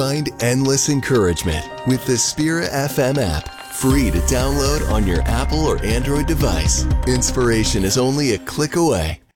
Find endless encouragement with the Spira FM app, free to download on your Apple or Android device. Inspiration is only a click away.